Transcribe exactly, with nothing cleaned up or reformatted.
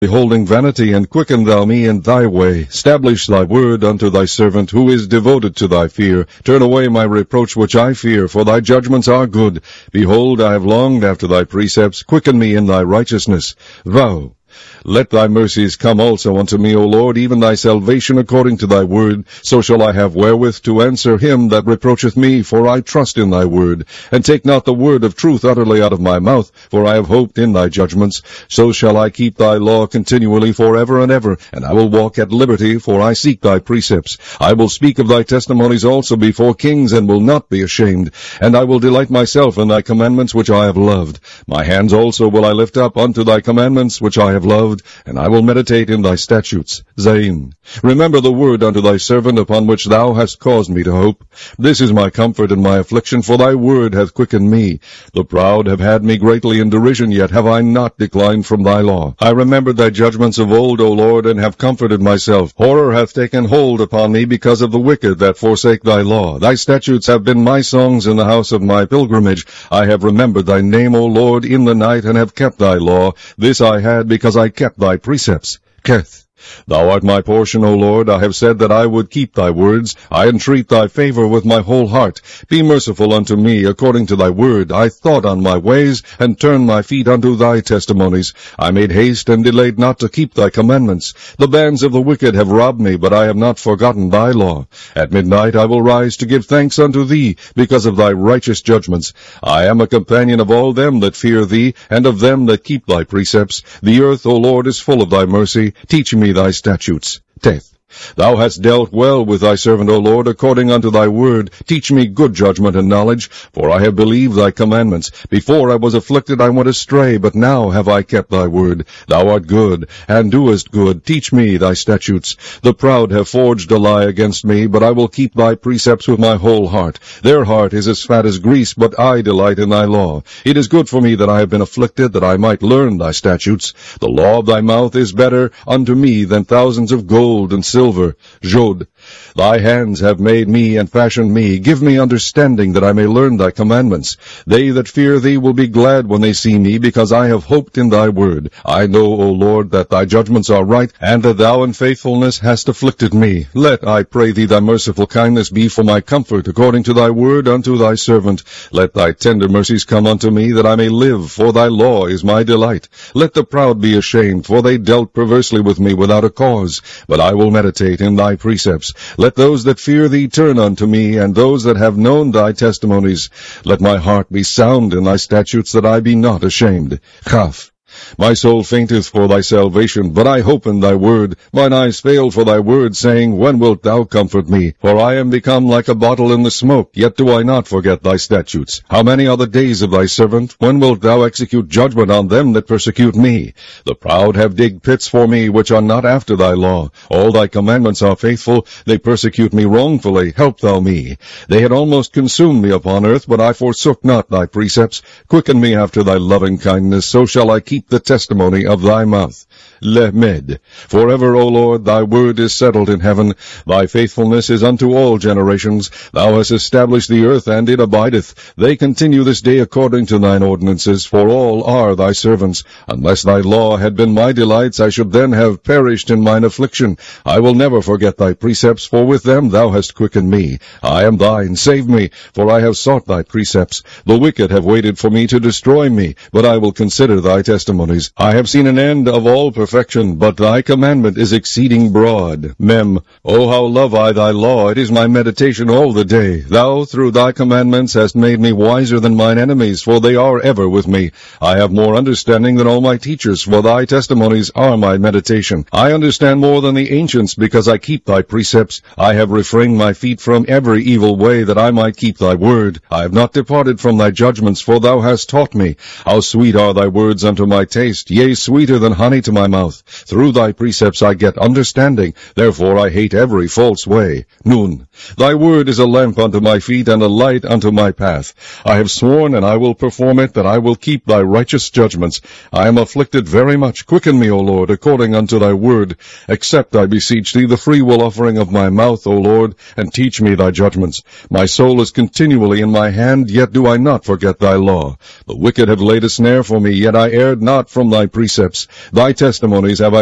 beholding vanity, and quicken thou me in thy way. Establish thy word unto thy servant, who is devoted to thy fear. Turn away my reproach which I fear, for thy judgments are good. Behold, I have longed after thy precepts. Quicken me in thy righteousness. Vow. Let thy mercies come also unto me, O Lord, even thy salvation according to thy word. So shall I have wherewith to answer him that reproacheth me, for I trust in thy word. And take not the word of truth utterly out of my mouth, for I have hoped in thy judgments. So shall I keep thy law continually forever and ever, and I will walk at liberty, for I seek thy precepts. I will speak of thy testimonies also before kings, and will not be ashamed. And I will delight myself in thy commandments which I have loved. My hands also will I lift up unto thy commandments which I have loved, and I will meditate in thy statutes. Zain. Remember the word unto thy servant, upon which thou hast caused me to hope. This is my comfort in my affliction, for thy word hath quickened me. The proud have had me greatly in derision, yet have I not declined from thy law. I remembered thy judgments of old, O Lord, and have comforted myself. Horror hath taken hold upon me because of the wicked that forsake thy law. Thy statutes have been my songs in the house of my pilgrimage. I have remembered thy name, O Lord, in the night, and have kept thy law. This I had because I kept thy precepts. Keth. Thou art my portion, O Lord. I have said that I would keep thy words. I entreat thy favor with my whole heart. Be merciful unto me according to thy word. I thought on my ways, and turned my feet unto thy testimonies. I made haste and delayed not to keep thy commandments. The bands of the wicked have robbed me, but I have not forgotten thy law. At midnight I will rise to give thanks unto thee, because of thy righteous judgments. I am a companion of all them that fear thee, and of them that keep thy precepts. The earth, O Lord, is full of thy mercy. Teach me thy statutes. Teth. Thou hast dealt well with thy servant, O Lord, according unto thy word. Teach me good judgment and knowledge, for I have believed thy commandments. Before I was afflicted I went astray, but now have I kept thy word. Thou art good, and doest good. Teach me thy statutes. The proud have forged a lie against me, but I will keep thy precepts with my whole heart. Their heart is as fat as grease, but I delight in thy law. It is good for me that I have been afflicted, that I might learn thy statutes. The law of thy mouth is better unto me than thousands of gold and silver. Silver, Jod. Thy hands have made me and fashioned me. Give me understanding that I may learn thy commandments. They that fear thee will be glad when they see me, because I have hoped in thy word. I know, O Lord, that thy judgments are right, and that thou in faithfulness hast afflicted me. Let, I pray thee, thy merciful kindness be for my comfort, according to thy word unto thy servant. Let thy tender mercies come unto me, that I may live, for thy law is my delight. Let the proud be ashamed, for they dealt perversely with me without a cause. But I will meditate in thy precepts. Let those that fear thee turn unto me, and those that have known thy testimonies. Let my heart be sound in thy statutes, that I be not ashamed. Chaf. My soul fainteth for thy salvation, but I hope in thy word. Mine eyes fail for thy word, saying, When wilt thou comfort me? For I am become like a bottle in the smoke, yet do I not forget thy statutes. How many are the days of thy servant? When wilt thou execute judgment on them that persecute me? The proud have digged pits for me, which are not after thy law. All thy commandments are faithful. They persecute me wrongfully. Help thou me. They had almost consumed me upon earth, but I forsook not thy precepts. Quicken me after thy loving kindness, so shall I keep the testimony of thy mouth. Lemed. Forever, O Lord, thy word is settled in heaven. Thy faithfulness is unto all generations. Thou hast established the earth, and it abideth. They continue this day according to thine ordinances, for all are thy servants. Unless thy law had been my delights, I should then have perished in mine affliction. I will never forget thy precepts, for with them thou hast quickened me. I am thine, save me, for I have sought thy precepts. The wicked have waited for me to destroy me, but I will consider thy testimonies. I have seen an end of all perfection, but thy commandment is exceeding broad. Mem. O how love I thy law! It is my meditation all the day. Thou through thy commandments hast made me wiser than mine enemies, for they are ever with me. I have more understanding than all my teachers, for thy testimonies are my meditation. I understand more than the ancients, because I keep thy precepts. I have refrained my feet from every evil way, that I might keep thy word. I have not departed from thy judgments, for thou hast taught me. How sweet are thy words unto my taste, yea, sweeter than honey to my mouth. Through thy precepts I get understanding, therefore I hate every false way. Nun. Thy word is a lamp unto my feet, and a light unto my path. I have sworn, and I will perform it, that I will keep thy righteous judgments. I am afflicted very much. Quicken me, O Lord, according unto thy word. Accept, I beseech thee, the freewill offering of my mouth, O Lord, and teach me thy judgments. My soul is continually in my hand, yet do I not forget thy law. The wicked have laid a snare for me, yet I erred not from thy precepts. Thy testimony ceremonies have I